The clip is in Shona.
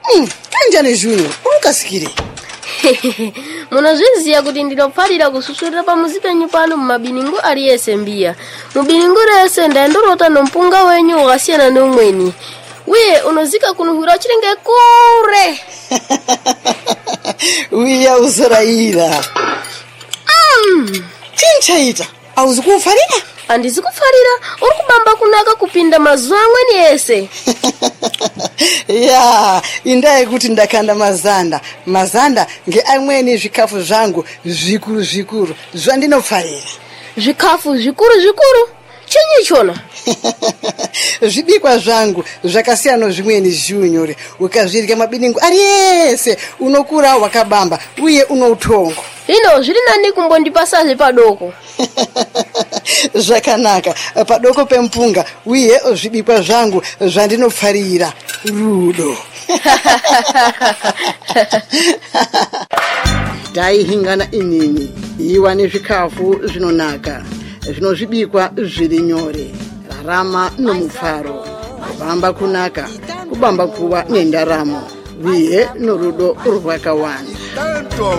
Kanjani Junior, unkasikire. Munozviziya kuti ndinopfarira kususurira pamuzi penyu pano mumabiningu aliyese mbiya. Mubiningu rese ndandorota nompunga wenyu wakasiyana neumweni. Uye unozika kunuhura chirenge kure. Uya uzorayira. Chinchaita, auzi kufarira? Andizi kufarira, uri kubamba kunaka kupinda mazuwa amweni ese. Ya, indai kuti ndakanda mazanda ngeamweni zvikafu zvangu zvikuru zvandinofarira. Zvikafu zvikuru chinyi chona? Zvibikwa zvangu zvakasiyana zvimweni Junior, ukazvirya mabiningu aliyese unokura wakabamba uye unoutongo. Ino zviri nani kumbondipasazve padoko. Zvakanaka, padoko pempunga uye zvibikwa zvangu zvandinofarira rudo. Dai hingana inini iwane zvikafu zvinonaka zvinozvibikwa zviri nyore, rarama nomufaro, kubamba kunaka, kubamba kuwa nendaramo uye norudo rwakawanda.